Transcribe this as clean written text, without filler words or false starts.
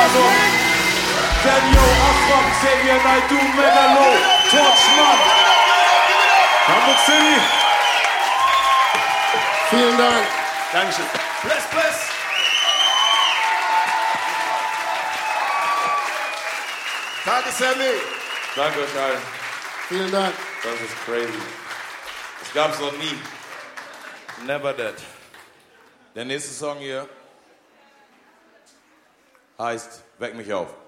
Ahnung. Daniel, Afram, Xavier Naidoo, Megalo, Torchmann. Hamburg City. Vielen Dank. Dankeschön. Bless, bless. Danke, Sammy. Danke euch allen. Vielen Dank. Das ist crazy. Das gab's noch nie. Never that. Der nächste Song hier heißt Weck mich auf.